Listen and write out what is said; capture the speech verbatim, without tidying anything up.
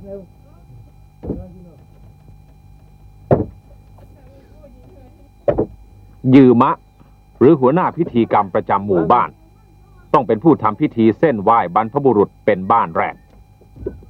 ยืมะหรือหัวหน้าพิธีกรรมประจำหมู่บ้านต้องเป็นผู้ทำพิธีเส้นไหว้บรรพบุรุษเป็นบ้านแรก